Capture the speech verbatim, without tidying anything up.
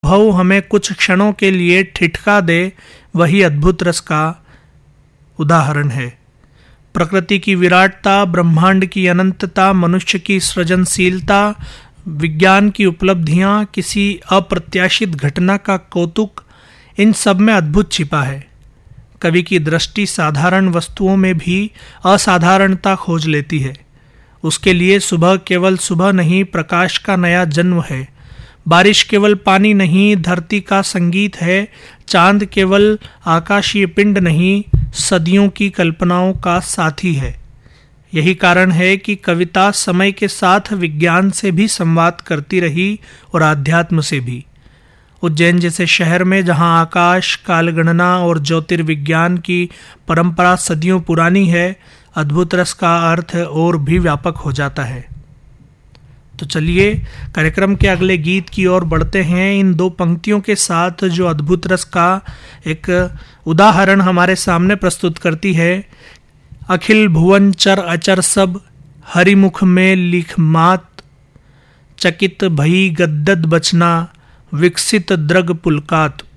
भव हमें कुछ क्षणों के लिए ठिठका दे, वही अद्भुत रस का उदाहरण है। प्रकृति की विराटता, ब्रह्मांड की अनंतता, मनुष्य की सृजनशीलता, विज्ञान की उपलब्धियां, किसी अप्रत्याशित घटना का कौतुक, इन सब में अद्भुत छिपा है। कवि की दृष्टि साधारण वस्तुओं में भी असाधारणता खोज लेती है। उसके लिए सुबह केवल सुबह नहीं, प्रकाश का नया जन्म है। बारिश केवल पानी नहीं, धरती का संगीत है। चांद केवल आकाशीय पिंड नहीं, सदियों की कल्पनाओं का साथी है। यही कारण है कि कविता समय के साथ विज्ञान से भी संवाद करती रही और आध्यात्म से भी। उज्जैन जैसे शहर में जहां आकाश, कालगणना और ज्योतिर्विज्ञान की परंपरा सदियों पुरानी है, अद्भुत रस का अर्थ और भी व्यापक हो जाता है। तो चलिए कार्यक्रम के अगले गीत की ओर बढ़ते हैं, इन दो पंक्तियों के साथ जो अद्भुत रस का एक उदाहरण हमारे सामने प्रस्तुत करती है। अखिल भुवन चर अचर सब, हरिमुख में लिख मात, चकित भई गद्दद बचना, विकसित द्रग पुलकात।